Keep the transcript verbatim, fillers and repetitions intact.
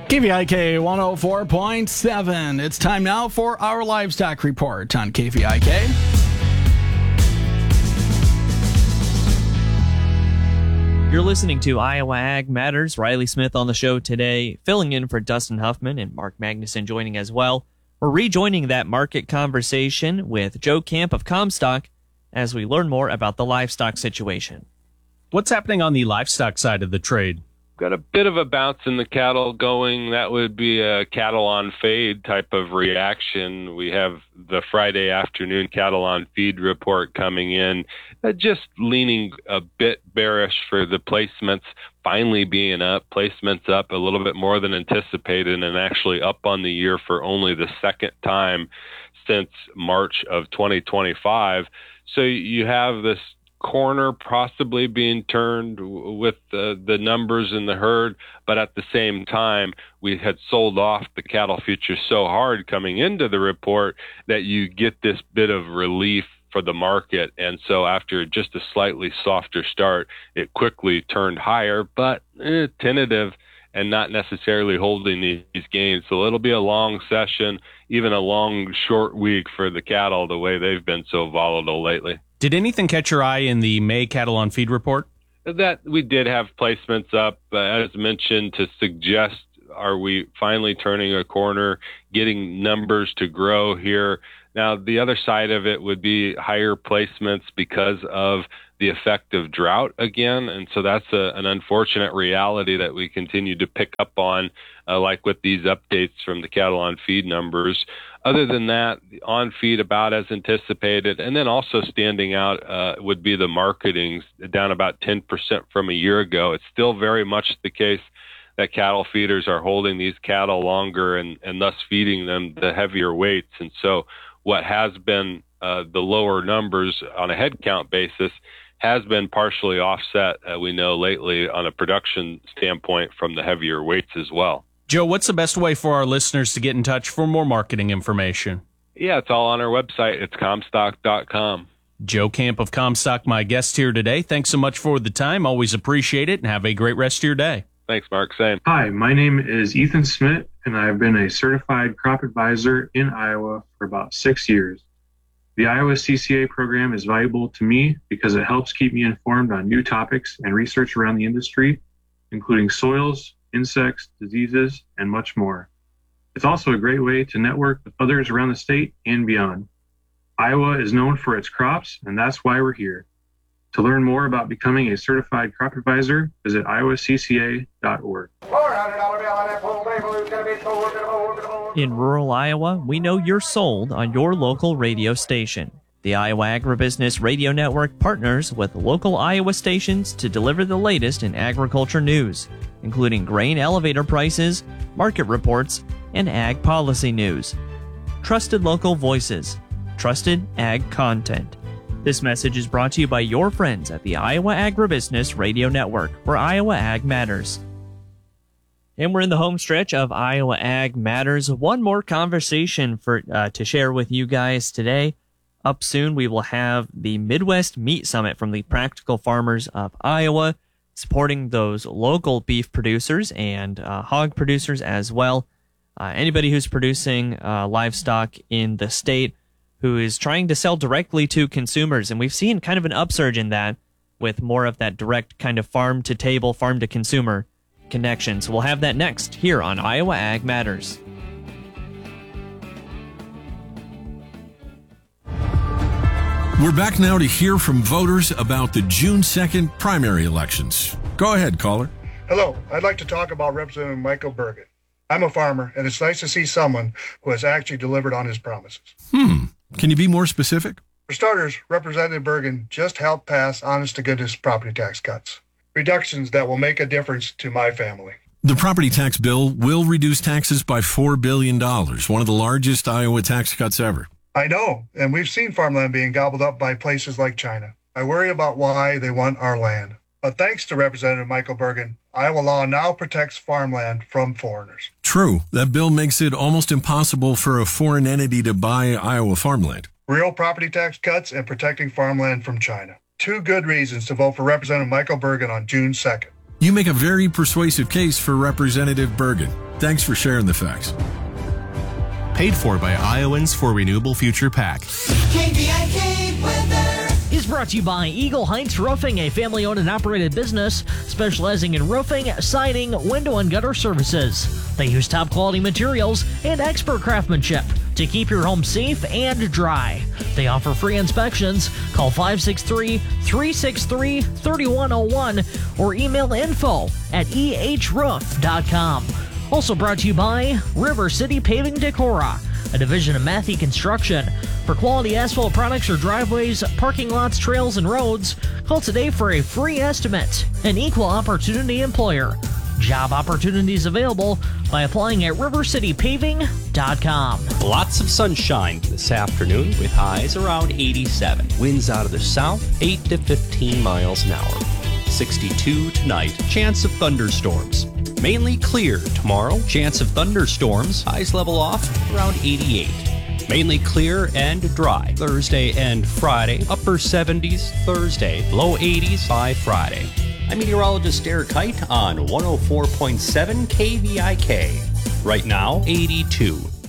K V I K one oh four point seven. It's time now for our livestock report on K V I K. You're listening to Iowa Ag Matters. Riley Smith on the show today, filling in for Dustin Huffman and Mark Magnuson joining as well. We're rejoining that market conversation with Joe Camp of Comstock as we learn more about the livestock situation. What's happening on the livestock side of the trade? Got a bit of a bounce in the cattle going. That would be a cattle on fade type of reaction. We have the Friday afternoon cattle on feed report coming in, uh, just leaning a bit bearish for the placements finally being up. Placements up a little bit more than anticipated and actually up on the year for only the second time since March of twenty twenty-five. So you have this corner possibly being turned with the, the numbers in the herd, but at the same time, we had sold off the cattle futures so hard coming into the report that you get this bit of relief for the market. And so after just a slightly softer start, it quickly turned higher, but eh, tentative and not necessarily holding these gains. So it'll be a long session, even a long, short week for the cattle, the way they've been so volatile lately. Did anything catch your eye in the May cattle on feed report? That we did have placements up, uh, as mentioned, to suggest, are we finally turning a corner, getting numbers to grow here? Now, the other side of it would be higher placements because of the effect of drought again. And so that's a, an unfortunate reality that we continue to pick up on, uh, like with these updates from the cattle on feed numbers. Other than that, on feed about as anticipated. And then also standing out uh, would be the marketings, down about ten percent from a year ago. It's still very much the case that cattle feeders are holding these cattle longer and, and thus feeding them the heavier weights. And so what has been uh, the lower numbers on a head count basis has been partially offset, uh, we know lately, on a production standpoint from the heavier weights as well. Joe, what's the best way for our listeners to get in touch for more marketing information? Yeah, it's all on our website. It's comstock dot com. Joe Camp of Comstock, my guest here today. Thanks so much for the time. Always appreciate it, and have a great rest of your day. Thanks, Mark. Same. Hi, my name is Ethan Smith, and I've been a certified crop advisor in Iowa for about six years. The Iowa C C A program is valuable to me because it helps keep me informed on new topics and research around the industry, including soils, insects, diseases, and much more. It's also a great way to network with others around the state and beyond. Iowa is known for its crops, and that's why we're here. To learn more about becoming a certified crop advisor, visit iowa c c a dot org. In rural Iowa, we know you're sold on your local radio station. The Iowa Agribusiness Radio Network partners with local Iowa stations to deliver the latest in agriculture news, including grain elevator prices, market reports, and ag policy news. Trusted local voices, trusted ag content. This message is brought to you by your friends at the Iowa Agribusiness Radio Network, where Iowa Ag matters. And we're in the home stretch of Iowa Ag Matters. One more conversation for uh, to share with you guys today. Up soon, we will have the Midwest Meat Summit from the Practical Farmers of Iowa, supporting those local beef producers and uh, hog producers as well. Uh, anybody who's producing uh, livestock in the state who is trying to sell directly to consumers. And we've seen kind of an upsurge in that with more of that direct kind of farm-to-table, farm-to-consumer connection. So we'll have that next here on Iowa Ag Matters. We're back now to hear from voters about the June second primary elections. Go ahead, caller. Hello. I'd like to talk about Representative Michael Bergen. I'm a farmer, and it's nice to see someone who has actually delivered on his promises. Hmm. Can you be more specific? For starters, Representative Bergen just helped pass honest-to-goodness property tax cuts, reductions that will make a difference to my family. The property tax bill will reduce taxes by four billion dollars, one of the largest Iowa tax cuts ever. I know, and we've seen farmland being gobbled up by places like China. I worry about why they want our land. But thanks to Representative Michael Bergen, Iowa law now protects farmland from foreigners. True. That bill makes it almost impossible for a foreign entity to buy Iowa farmland. Real property tax cuts and protecting farmland from China. Two good reasons to vote for Representative Michael Bergen on June second. You make a very persuasive case for Representative Bergen. Thanks for sharing the facts. Paid for by Iowans for Renewable Future PAC. K V I K weather is brought to you by Eagle Heights Roofing, a family-owned and operated business specializing in roofing, siding, window, and gutter services. They use top-quality materials and expert craftsmanship to keep your home safe and dry. They offer free inspections. Call five six three, three six three, three one zero one or email info at e h roof dot com. Also brought to you by River City Paving Decorah, a division of Matthey Construction. For quality asphalt products or driveways, parking lots, trails, and roads, call today for a free estimate. An equal opportunity employer. Job opportunities available by applying at river city paving dot com. Lots of sunshine this afternoon with highs around eighty-seven. Winds out of the south, eight to fifteen miles an hour. sixty-two tonight. Chance of thunderstorms. Mainly clear tomorrow. Chance of thunderstorms. Highs level off around eighty-eight. Mainly clear and dry. Thursday and Friday. Upper seventies Thursday. Low eighties by Friday. I'm meteorologist Derek Height on one oh four point seven K V I K. Right now, eighty-two.